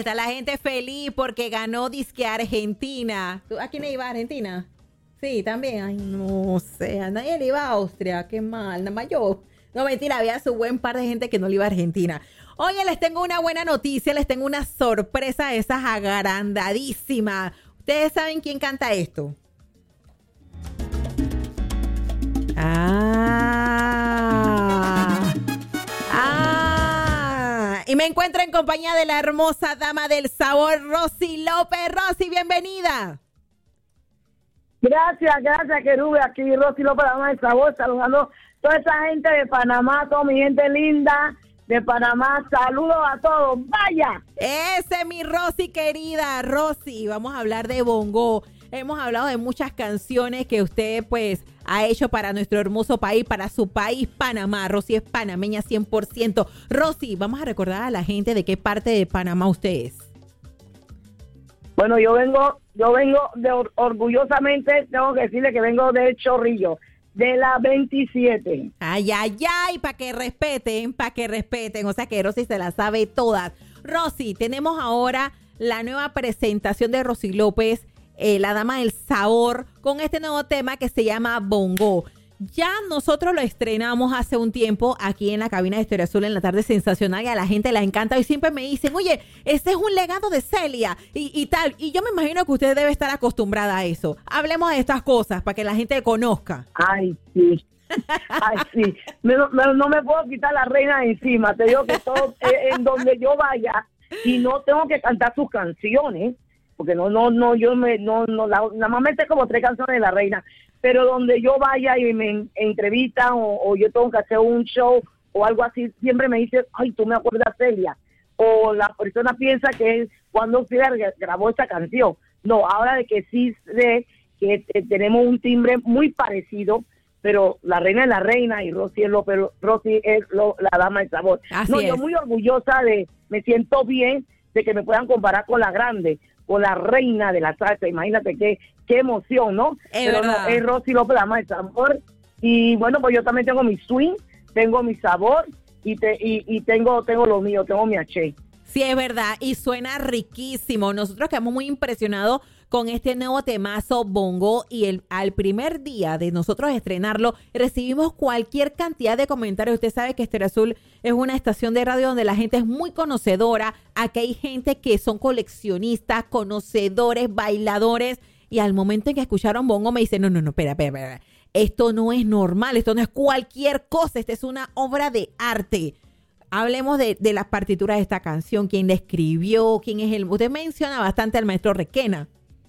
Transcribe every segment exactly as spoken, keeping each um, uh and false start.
está la gente feliz porque ganó disque Argentina. ¿Tú, ¿A quién le iba a Argentina? Sí, también. Ay, no sé, a nadie le iba a Austria, qué mal, nada más yo. No, mentira, había su buen par de gente que no le iba a Argentina. Oye, les tengo una buena noticia, les tengo una sorpresa de esas agrandadísimas. ¿Ustedes saben quién canta esto? Ah. Ah. Y me encuentro en compañía de la hermosa dama del sabor, Rosy López. Rosy, bienvenida. Gracias, gracias, Querube. Aquí Rosy López, dama del sabor, saludando a toda esa gente de Panamá, toda mi gente linda de Panamá. Saludos a todos. ¡Vaya! Ese, mi Rosy querida. Rosy, vamos a hablar de bongo. Hemos hablado de muchas canciones que usted, pues, ha hecho para nuestro hermoso país, para su país, Panamá. Rosy es panameña cien por ciento. Rosy, vamos a recordar a la gente de qué parte de Panamá usted es. Bueno, yo vengo, yo vengo de or- orgullosamente, tengo que decirle que vengo del Chorrillo, de la veintisiete. Ay, ay, ay, para que respeten, para que respeten. O sea que Rosy se la sabe todas. Rosy, tenemos ahora la nueva presentación de Rosy López, eh, la dama del sabor, con este nuevo tema que se llama Bongo. Ya nosotros lo estrenamos hace un tiempo aquí en la cabina de Estéreo Azul en la tarde sensacional y a la gente la encanta y siempre me dicen, oye, ese es un legado de Celia y, y tal. Y yo me imagino que usted debe estar acostumbrada a eso. Hablemos de estas cosas para que la gente conozca. Ay, sí. Ay, sí. No, no, no me puedo quitar la reina de encima. Te digo que todo, eh, en donde yo vaya, y no tengo que cantar sus canciones, porque no, no, no, yo me, no, no, la, nada más me sé como tres canciones de la reina, pero donde yo vaya y me entrevistan o, o yo tengo que hacer un show o algo así, siempre me dicen, ay, tú me acuerdas, Celia, o la persona piensa que es cuando Celia grabó esta canción. No, ahora de que sí sé que eh, tenemos un timbre muy parecido, pero la reina es la reina y Rosy es lo, pero Rosy es lo, la dama del sabor. Así no, es. Yo muy orgullosa de, me siento bien de que me puedan comparar con la grande, con la reina de la salsa. Imagínate qué, qué emoción, ¿no? Es pero verdad. no, es Rosy López, la dama del sabor. Y bueno, pues yo también tengo mi swing, tengo mi sabor y te, y, y tengo, tengo lo mío, tengo mi H. Sí, es verdad, y suena riquísimo. Nosotros quedamos muy impresionados con este nuevo temazo Bongo y el, al primer día de nosotros estrenarlo recibimos cualquier cantidad de comentarios. Usted sabe que Estéreo Azul es una estación de radio donde la gente es muy conocedora. Aquí hay gente que son coleccionistas, conocedores, bailadores y al momento en que escucharon Bongo me dicen, no, no, no, espera, espera, espera. Esto no es normal, esto no es cualquier cosa, esta es una obra de arte. Hablemos de, de las partituras de esta canción, quién la escribió, quién es el... Usted menciona bastante al maestro Requena.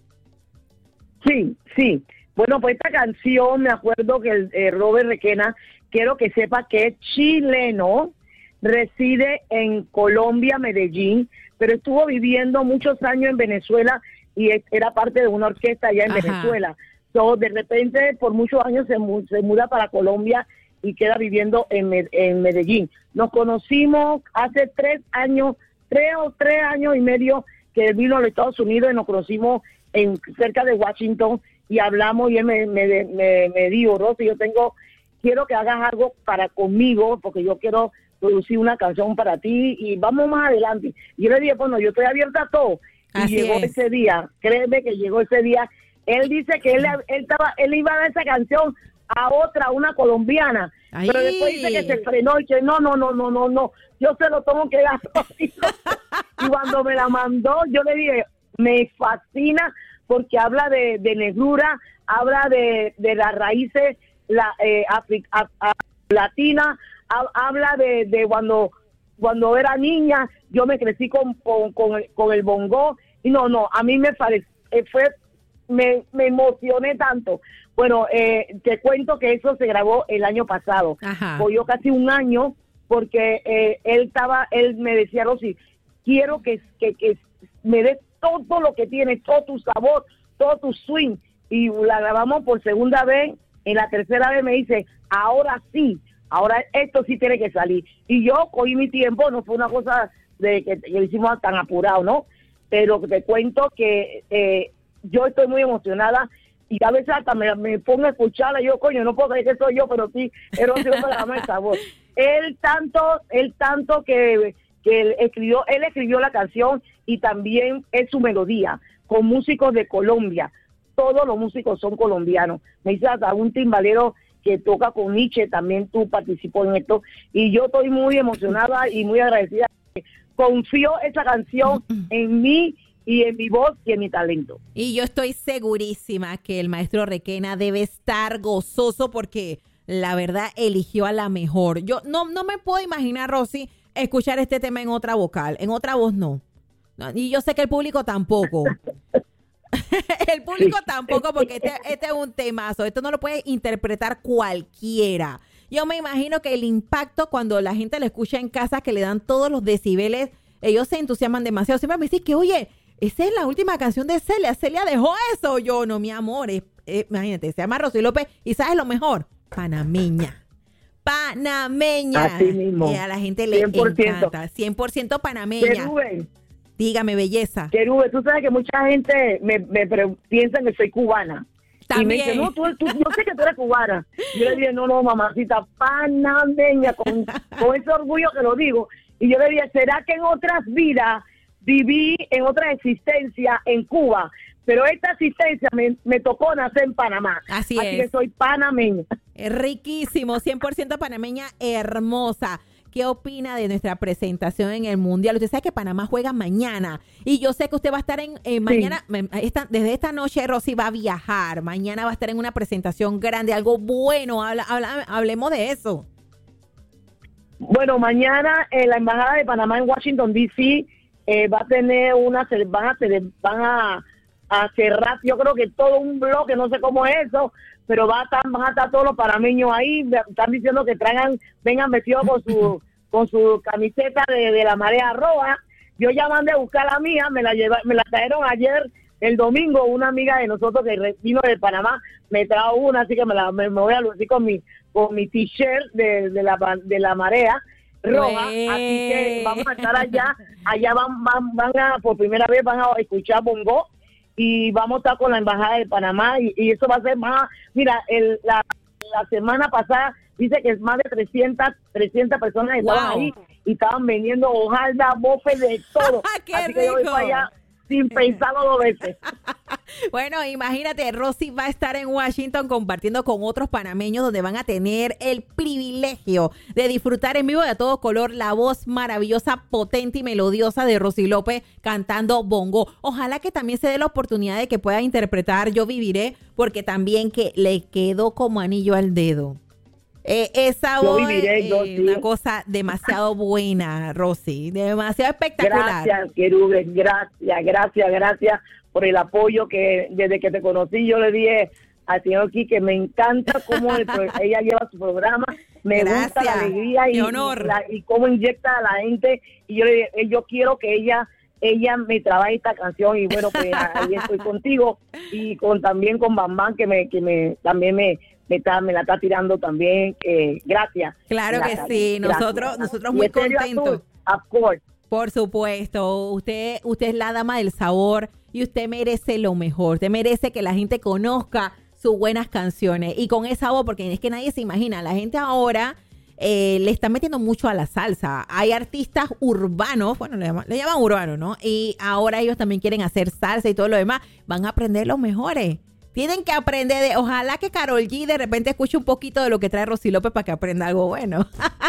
Sí, sí. Bueno, pues esta canción, me acuerdo que el eh, Robert Requena, quiero que sepa que es chileno, reside en Colombia, Medellín, pero estuvo viviendo muchos años en Venezuela y es, era parte de una orquesta allá en Ajá. Venezuela. So, de repente, por muchos años se, mu- se muda para Colombia y queda viviendo en, Med- en Medellín. Nos conocimos hace tres años, tres o tres años y medio que él vino a los Estados Unidos y nos conocimos en cerca de Washington y hablamos y él me, me, me, me dijo, Rosy, yo tengo, quiero que hagas algo para conmigo porque yo quiero producir una canción para ti y vamos más adelante. Y yo le dije, bueno, yo estoy abierta a todo. Y Así llegó es. ese día, créeme que llegó ese día. Él dice que él, él, estaba, él iba a dar esa canción a otra, una colombiana, Ay. pero después dice que se frenó y que no, no, no, no, no, no, yo se lo tengo que dar. Y cuando me la mandó, yo le dije, me fascina porque habla de, de negrura, habla de, de las raíces la, eh, afri, a, a, latina, ha, habla de, de cuando cuando era niña, yo me crecí con, con, con, el, con el bongo, y no, no, a mí me parece, fue, me, me emocioné tanto. Bueno, eh, te cuento que eso se grabó el año pasado, cogió casi un año, porque eh, él estaba, él me decía, Rosy, quiero que, que, que me des todo lo que tiene, todo tu sabor, todo tu swing, y la grabamos por segunda vez. En la tercera vez me dice, ahora sí, ahora esto sí tiene que salir. Y yo cogí mi tiempo, no fue una cosa de que, que lo hicimos tan apurado, ¿no? Pero te cuento que eh, yo estoy muy emocionada y a veces hasta me, me pongo a escucharla y yo, coño, no puedo creer que soy yo, pero sí, el Rosy López, la dama del sabor. Él tanto, él tanto que, que él escribió, él escribió la canción y también es su melodía, con músicos de Colombia. Todos los músicos son colombianos. Me dice hasta un timbalero que toca con Nietzsche, también tú participó en esto, y yo estoy muy emocionada y muy agradecida. Confío esa canción en mí y en mi voz y en mi talento. Y yo estoy segurísima que el maestro Requena debe estar gozoso porque la verdad eligió a la mejor. Yo no, no me puedo imaginar, Rosy, escuchar este tema en otra vocal, en otra voz no. no y yo sé que el público tampoco. El público sí. tampoco, porque este, este es un temazo. Esto no lo puede interpretar cualquiera. Yo me imagino que el impacto cuando la gente lo escucha en casa, que le dan todos los decibeles, ellos se entusiasman demasiado. Siempre me dicen que, oye, esa es la última canción de Celia. Celia dejó eso. Yo, no, mi amor. Es, es, imagínate, se llama Rosy López. ¿Y sabes lo mejor? Panameña. Panameña. Así mismo. Y a la gente le cien por ciento. Encanta. cien por ciento panameña. Querube. Dígame, belleza. Querube, tú sabes que mucha gente me, me, me piensa que soy cubana. También. Y me dice, no, tú, tú, yo sé que tú eres cubana. Yo le dije, no, no, mamacita, panameña, con, con ese orgullo que lo digo. Y yo le dije, ¿será que en otras vidas viví en otra existencia en Cuba? Pero esta existencia me, me tocó nacer en Panamá. Así, Así es. que soy panameña. Es riquísimo, cien por ciento panameña, hermosa. ¿Qué opina de nuestra presentación en el Mundial? Usted sabe que Panamá juega mañana y yo sé que usted va a estar en eh, mañana, sí. esta, desde esta noche Rosy va a viajar, mañana va a estar en una presentación grande, algo bueno, habla, habla, hablemos de eso. Bueno, mañana eh, la Embajada de Panamá en Washington, D C eh, va a tener una, van a, van a, a cerrar, yo creo que todo un bloque, no sé cómo es eso, pero va a estar, van a estar todos los panameños ahí, están diciendo que traigan, vengan vestidos con su con su camiseta de, de la marea roja. Yo ya mandé a buscar la mía, me la lleva, me la trajeron ayer, el domingo, una amiga de nosotros que vino de Panamá, me trajo una, así que me, la, me, me voy a lucir con mi con mi t-shirt de, de, la, de la marea roja, Ué. Así que vamos a estar allá, allá van, van, van a, por primera vez van a escuchar bongo, y vamos a estar con la Embajada de Panamá, y, y eso va a ser más, mira, el, la, la semana pasada dice que más de trescientas personas estaban wow. ahí y estaban vendiendo hojaldas, bofes, de todo. ¡Qué Así rico! que yo voy para allá sin pensarlo dos veces. Bueno, imagínate, Rosy va a estar en Washington compartiendo con otros panameños donde van a tener el privilegio de disfrutar en vivo de a todo color la voz maravillosa, potente y melodiosa de Rosy López cantando bongo. Ojalá que también se dé la oportunidad de que pueda interpretar Yo Viviré, porque también que le quedó como anillo al dedo. Eh, esa voz es eh, una cosa demasiado buena, Rosy, demasiado espectacular. Gracias, Querube, gracias, gracias, gracias por el apoyo que desde que te conocí yo le dije al señor Quique, me encanta cómo el, ella lleva su programa, me gracias, gusta la alegría y, y, la, y cómo inyecta a la gente, y yo le dije, yo quiero que ella ella me trabaje esta canción, y bueno, pues ahí estoy contigo, y con también con Bambán, que me que me también me Me, está, me la está tirando también, eh, gracias. Claro que gracias, sí, nosotros gracias. nosotros muy contentos. Of course. Por supuesto, usted usted es la dama del sabor y usted merece lo mejor, usted merece que la gente conozca sus buenas canciones y con esa voz, porque es que nadie se imagina, la gente ahora eh, le está metiendo mucho a la salsa. Hay artistas urbanos, bueno, le llaman, le llaman urbanos, ¿no? Y ahora ellos también quieren hacer salsa y todo lo demás, van a aprender los mejores. Tienen que aprender de, ojalá que Karol G de repente escuche un poquito de lo que trae Rosy López para que aprenda algo bueno.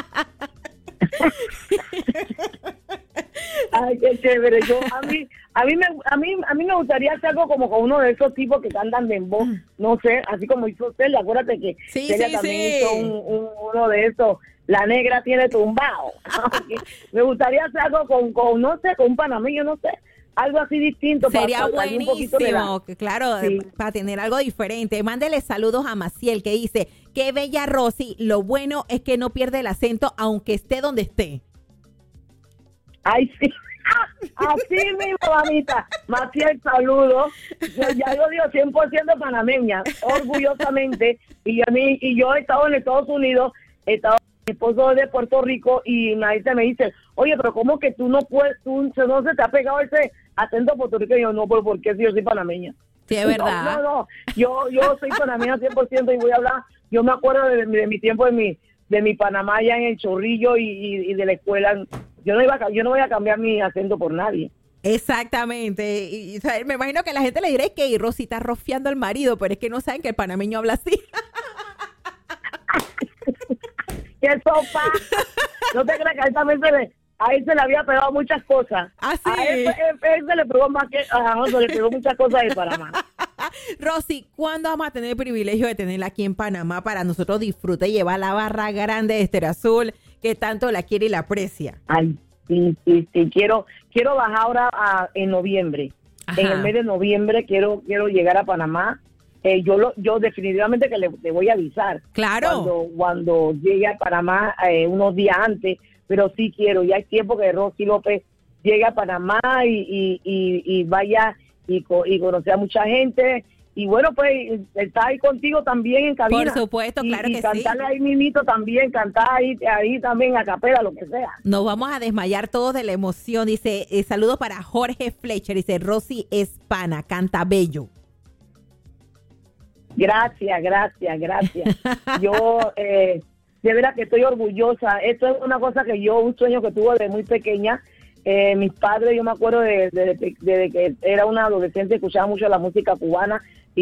Ay, qué chévere. Yo, a mí, a mí me, a mí, a mí me gustaría hacer algo como con uno de esos tipos que cantan dembow, no sé, así como hizo Celia. Acuérdate que sí, Celia sí, también sí. hizo un, un, uno de esos. La negra tiene tumbado. Me gustaría hacer algo con, con, no sé, con un panameño, no sé. Algo así distinto. Sería para, para buenísimo, la... claro, sí. para tener algo diferente. Mándele saludos a Maciel, que dice, qué bella Rosy, lo bueno es que no pierde el acento aunque esté donde esté. Ay, sí. Así mismo, mamita. Maciel, saludos. Yo, ya yo digo cien por ciento panameña, orgullosamente. Y a mí, y yo he estado en Estados Unidos, he estado, mi esposo es de Puerto Rico, y nadie me dice, oye, pero ¿cómo que tú no puedes, tú no se te ha pegado ese acento puertorriqueño? Yo no, pero ¿por qué si yo soy panameña? Sí, es verdad. No, no, no. Yo, yo soy panameña cien por ciento y voy a hablar, yo me acuerdo de, de mi tiempo de mi, de mi Panamá allá en el Chorrillo y, y, y de la escuela Yo no iba a, yo no voy a cambiar mi acento por nadie. Exactamente. Y, y, o sea, me imagino que la gente le dirá que y Rosy está rofeando al marido, pero es que no saben que el panameño habla así. ¡Qué sopa! No te creas que a él también se le, a él se le había pegado muchas cosas. ¿Ah, sí? A él, él, él se le pegó más que a nosotros, le pegó muchas cosas de Panamá. Rosy, ¿cuándo vamos a tener el privilegio de tenerla aquí en Panamá para nosotros disfrutar y llevar la barra grande de Estéreo Azul que tanto la quiere y la aprecia? Ay, sí, sí, sí. Quiero, quiero bajar ahora a, en noviembre. Ajá. En el mes de noviembre quiero, quiero llegar a Panamá. Eh, yo lo, yo definitivamente que le, le voy a avisar. Claro. Cuando, cuando llegue a Panamá eh, unos días antes, pero sí quiero. Ya hay tiempo que Rosy López llegue a Panamá y, y, y, y vaya y, y conocer a mucha gente. Y bueno, pues está ahí contigo también en cabina. Por supuesto, claro y, que y cantarle sí. ahí mimito también, cantar ahí, ahí también a capela, lo que sea. Nos vamos a desmayar todos de la emoción. Dice, eh, saludos para Jorge Fletcher. Dice, Rosy es pana, canta bello. Gracias, gracias, gracias. Yo, eh, de verdad que estoy orgullosa. Esto es una cosa que yo, un sueño que tuve desde muy pequeña. Eh, mis padres, yo me acuerdo de, de, de, de, de que era una adolescente, escuchaba mucho la música cubana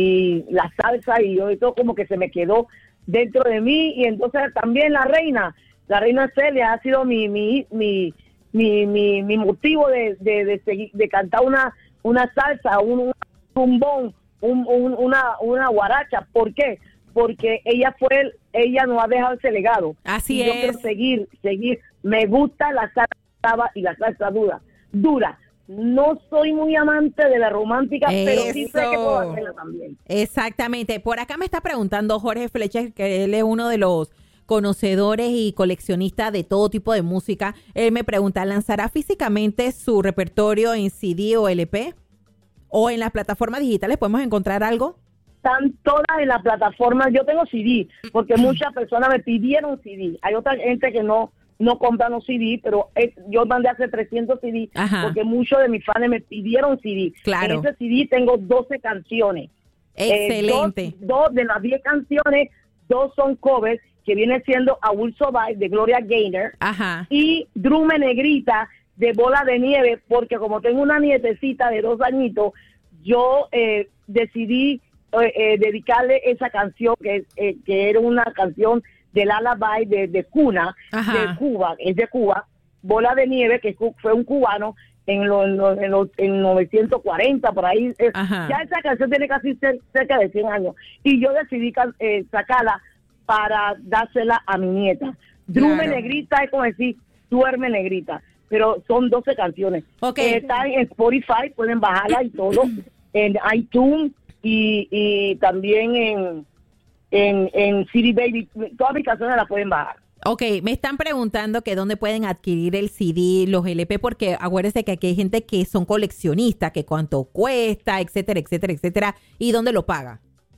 y la salsa, y yo esto como que se me quedó dentro de mí. Y entonces también la reina, la reina Celia ha sido mi mi mi mi, mi, mi motivo de, de, de, seguir, de cantar una, una salsa, un, un zumbón, un, un, una, una guaracha. ¿Por qué? Porque ella fue, ella nos ha dejado ese legado. Así y es. Yo quiero seguir, seguir. Me gusta la salsa y la salsa dura, dura. No soy muy amante de la romántica, Eso. pero sí sé que puedo hacerla también. Exactamente. Por acá me está preguntando Jorge Fletcher, que él es uno de los conocedores y coleccionistas de todo tipo de música. Él me pregunta, ¿lanzará físicamente su repertorio en C D o L P? ¿O en las plataformas digitales podemos encontrar algo? Están todas en la plataforma. Yo tengo C D, porque muchas personas me pidieron C D. Hay otra gente que no no compran los C D, pero es, yo mandé hace trescientos C D. Ajá. Porque muchos de mis fans me pidieron C D. Claro. En ese C D tengo doce canciones. Excelente. Eh, dos, dos de las diez canciones, dos son covers, que viene siendo I Will Survive de Gloria Gaynor. Ajá. Y Drume Negrita de Bola de Nieve, porque como tengo una nietecita de dos añitos, yo eh, decidí eh, eh, dedicarle esa canción, que, eh, que era una canción del lullaby de, de cuna, Ajá. de Cuba, es de Cuba. Bola de Nieve, que fue un cubano en los en, lo, en, lo, en novecientos cuarenta, por ahí. Eh, ya esa canción tiene casi cerca de cien años. Y yo decidí eh, sacarla para dársela a mi nieta. Drume claro. Negrita es como decir, duerme negrita. Pero son doce canciones. Okay. Eh, están en Spotify, pueden bajarla y todo. En iTunes y, y también en, en, en C D Baby. Todas mis canciones las pueden bajar. Ok, me están preguntando que dónde pueden adquirir el C D, los L P, porque acuérdense que aquí hay gente que son coleccionistas, que cuánto cuesta, etcétera, etcétera, etcétera, y dónde lo paga.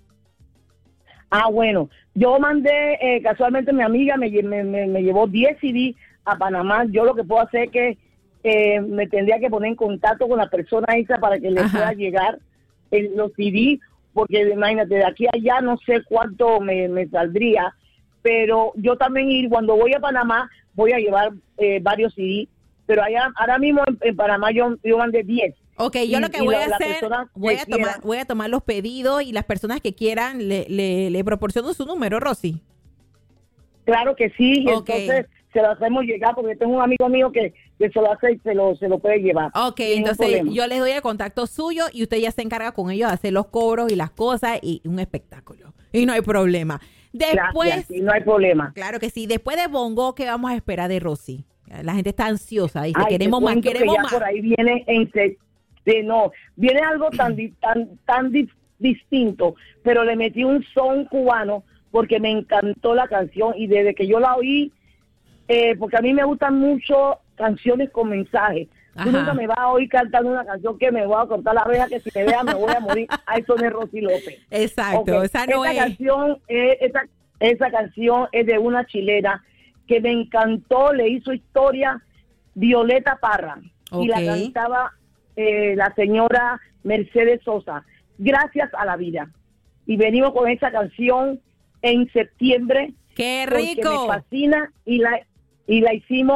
Ah, bueno, yo mandé, eh, casualmente mi amiga me, me, me, me llevó diez C D a Panamá. Yo lo que puedo hacer es que eh, me tendría que poner en contacto con la persona esa para que le Ajá. pueda llegar el, los C D, porque imagínate, de aquí a allá no sé cuánto me, me saldría, pero yo también ir, cuando voy a Panamá voy a llevar eh, varios C D, pero allá ahora mismo en, en Panamá yo, yo mandé diez. Ok, yo y, lo que voy la, a hacer, voy a, tomar, voy a tomar los pedidos y las personas que quieran le, le, le proporciono su número, Rosy. Claro que sí, y okay. entonces se lo hacemos llegar, porque tengo un amigo mío que, que se lo hace y se lo, se lo puede llevar. Ok, entonces yo les doy el contacto suyo y usted ya se encarga con ellos de hacer los cobros y las cosas y un espectáculo. Y no hay problema. Después, Gracias, sí, no hay problema. Claro que sí. Después de Bongo, ¿qué vamos a esperar de Rosy? La gente está ansiosa, dice, Ay, queremos más, queremos que ya más. Por ahí viene, en, de, no, viene algo tan, tan, tan di, distinto, pero le metí un son cubano porque me encantó la canción y desde que yo la oí, eh, porque a mí me gustan mucho canciones con mensajes. Tú nunca me vas a oír cantando una canción que me voy a cortar la oreja, que si me vea me voy a morir. A eso no es Rosy López. Exacto, okay. esa no esa es. Canción, eh, esa, esa canción es de una chilena que me encantó, le hizo historia Violeta Parra. Okay. Y la cantaba eh, la señora Mercedes Sosa. Gracias a la vida. Y venimos con esa canción en septiembre. ¡Qué rico! Porque me fascina y la, y la hicimos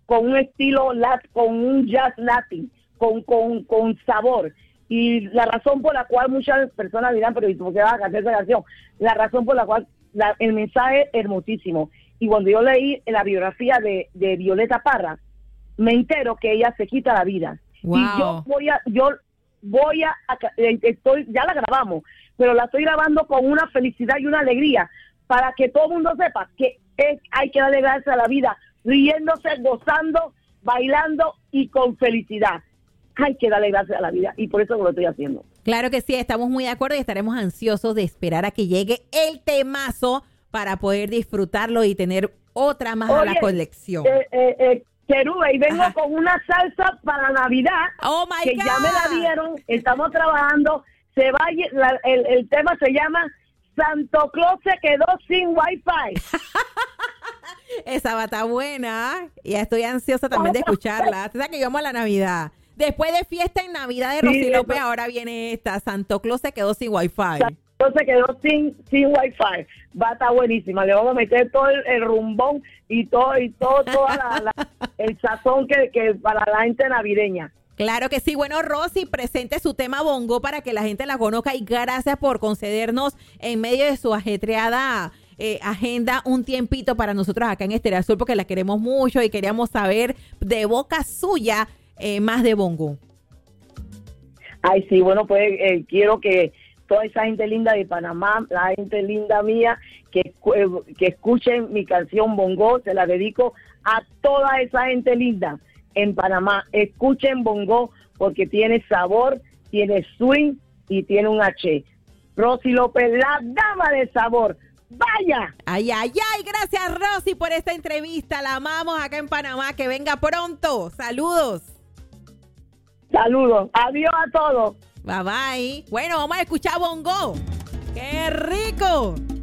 con un estilo, lat, con un jazz latin, con, con, con sabor. Y la razón por la cual muchas personas dirán, pero ¿y por qué vas a cantar esa canción? La razón por la cual la, el mensaje es hermosísimo. Y cuando yo leí la biografía de, de Violeta Parra, me entero que ella se quita la vida. Wow. Y yo voy a, yo voy a, estoy, ya la grabamos, pero la estoy grabando con una felicidad y una alegría para que todo el mundo sepa que es, hay que darle gracias a la vida, riéndose, gozando, bailando y con felicidad. Hay que darle gracias a la vida y por eso lo estoy haciendo. Claro que sí, estamos muy de acuerdo y estaremos ansiosos de esperar a que llegue el temazo para poder disfrutarlo y tener otra más Oye, a la colección. Eh, eh, eh, Querube, y vengo Ajá. con una salsa para Navidad, Oh my que God. ya me la dieron, estamos trabajando, se va, la, el, el tema se llama Santo Claus se quedó sin Wi-Fi. Esa va a estar buena. Ya estoy ansiosa también de escucharla. Tú sabes que yo amo la Navidad. Después de fiesta en Navidad de Rosy Sí, López, eso. ahora viene esta. Santo Claus se quedó sin Wi-Fi. Santo se quedó sin, sin Wi-Fi. Va a estar buenísima. Le vamos a meter todo el, el rumbón y todo, y todo, toda la, la, el sazón que, que para la gente navideña. Claro que sí. Bueno, Rosy, presente su tema bongo para que la gente la conozca y gracias por concedernos en medio de su ajetreada eh, agenda un tiempito para nosotros acá en Estéreo Azul porque la queremos mucho y queríamos saber de boca suya eh, más de bongo. Ay, sí, bueno, pues eh, quiero que toda esa gente linda de Panamá, la gente linda mía, que, que escuchen mi canción Bongo, se la dedico a toda esa gente linda en Panamá. Escuchen Bongo porque tiene sabor, tiene swing y tiene un H. Rosy López, la dama de sabor. ¡Vaya! Ay, ay, ay, gracias Rosy por esta entrevista. La amamos acá en Panamá. Que venga pronto. Saludos. Saludos. Adiós a todos. Bye bye. Bueno, vamos a escuchar bongo. ¡Qué rico!